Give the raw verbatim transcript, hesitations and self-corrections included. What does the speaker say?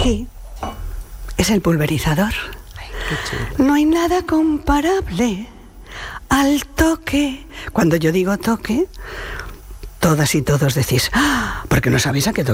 aquí es el pulverizador. Ay, qué chulo. No hay nada comparable al toque. Cuando yo digo toque, todas y todos decís, ¡ah! Porque no sabéis a qué toque